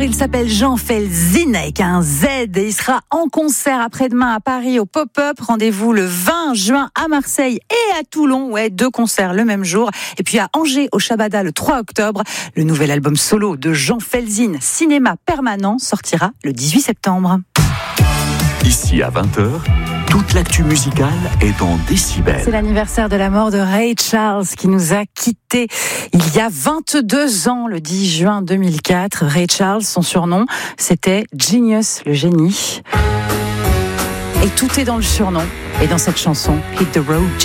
il s'appelle Jean Felzin avec un Z et il sera en concert après-demain à Paris au Pop-Up. Rendez-vous le 20 juin à Marseille et à Toulon. Ouais, 2 concerts le même jour. Et puis à Angers au Shabada le 3 octobre. Le nouvel album solo de Jean Felzin, Cinéma Permanent, sortira le 18 septembre. Ici à 20h, toute l'actu musicale est en décibels. C'est l'anniversaire de la mort de Ray Charles qui nous a quittés il y a 22 ans, le 10 juin 2004. Ray Charles, son surnom, c'était Genius, le génie. Et tout est dans le surnom et dans cette chanson, Hit the Road,